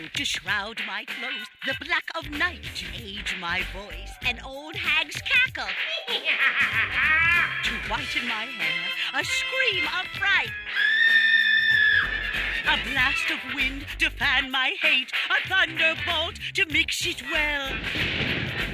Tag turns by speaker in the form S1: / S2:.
S1: To shroud my clothes, the black of night. To age my voice, an old hag's cackle. To whiten my hair, a scream of fright. A blast of wind to fan my hate, a thunderbolt to mix it well.